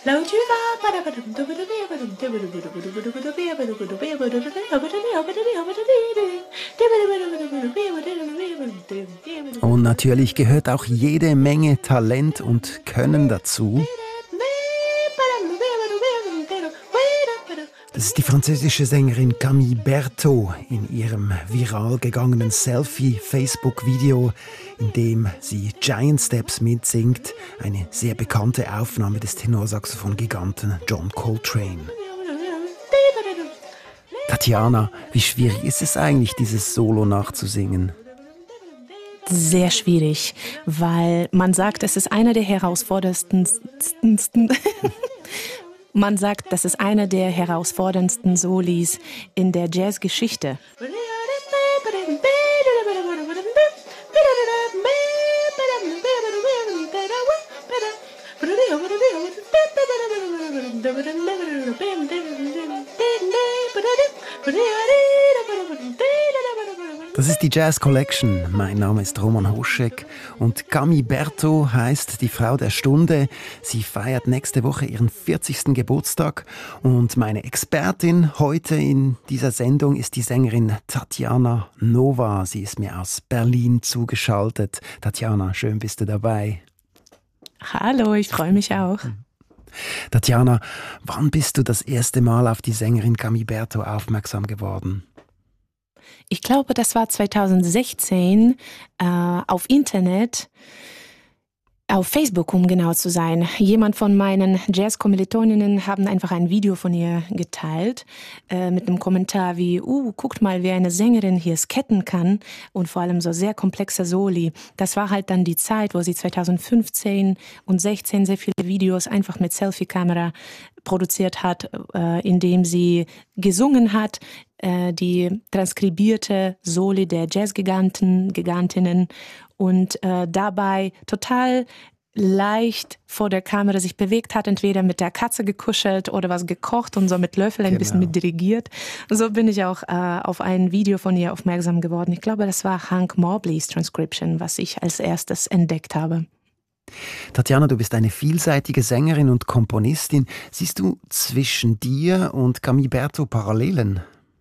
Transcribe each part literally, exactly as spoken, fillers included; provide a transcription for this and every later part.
Là où tu vas. Und natürlich gehört auch jede Menge Talent und Können dazu. Das ist die französische Sängerin Camille Berthaud in ihrem viral gegangenen Selfie-Facebook-Video, in dem sie Giant Steps mitsingt, eine sehr bekannte Aufnahme des Tenorsaxophon-Giganten John Coltrane. Tatjana, wie schwierig ist es eigentlich, dieses Solo nachzusingen? Sehr schwierig, weil man sagt, es ist einer der herausforderndsten Man sagt, das ist einer der herausforderndsten Solis in der Jazzgeschichte. Das ist die Jazz Collection. Mein Name ist Roman Hoschek und Camille Berthaud heißt die Frau der Stunde. Sie feiert nächste Woche ihren vierzigsten Geburtstag und meine Expertin heute in dieser Sendung ist die Sängerin Tatjana Nova. Sie ist mir aus Berlin zugeschaltet. Tatjana, schön bist du dabei. Hallo, ich freue mich auch. Tatjana, wann bist du das erste Mal auf die Sängerin Camille Berthaud aufmerksam geworden? Ich glaube, das war zweitausendsechzehn äh, auf Internet, auf Facebook, um genau zu sein. Jemand von meinen Jazz-Kommilitoninnen haben einfach ein Video von ihr geteilt äh, mit einem Kommentar wie, uh, guckt mal, wie eine Sängerin hier skaten kann und vor allem so sehr komplexe Soli. Das war halt dann die Zeit, wo sie zweitausendfünfzehn und sechzehn sehr viele Videos einfach mit Selfie-Kamera produziert hat, äh, indem sie gesungen hat, äh, die transkribierte Soli der Jazzgiganten, Gigantinnen und äh, dabei total leicht vor der Kamera sich bewegt hat, entweder mit der Katze gekuschelt oder was gekocht und so mit Löffel ein genau. bisschen mit dirigiert. So bin ich auch äh, auf ein Video von ihr aufmerksam geworden. Ich glaube, das war Hank Mobleys Transcription, was ich als erstes entdeckt habe. Tatjana, du bist eine vielseitige Sängerin und Komponistin. Siehst du zwischen dir und Camille Berthaud Parallelen?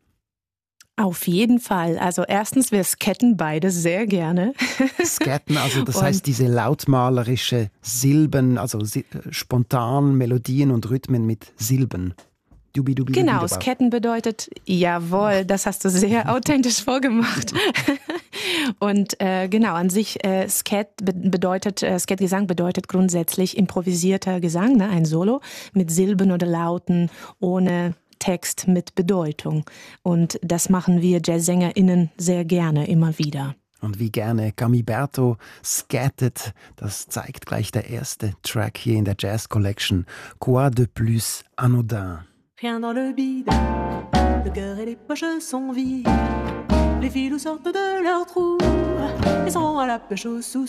Auf jeden Fall. Also erstens, wir skaten beide sehr gerne. Skaten, also das heißt diese lautmalerische Silben, also spontan Melodien und Rhythmen mit Silben. Dubi, dubi, genau, dubi, Skaten bedeutet, jawohl, das hast du sehr authentisch vorgemacht. Und äh, genau, an sich, äh, Skat bedeutet, äh, Skatgesang bedeutet grundsätzlich improvisierter Gesang, ne? Ein Solo mit Silben oder Lauten, ohne Text, mit Bedeutung. Und das machen wir JazzsängerInnen sehr gerne, immer wieder. Und wie gerne Camille Berthaud skattet, das zeigt gleich der erste Track hier in der Jazz Collection. Quoi de plus anodin? Rien dans le bide, le cœur et les poches sont vides. Les filous sortent de leurs trous et sont à la pêche aux sous.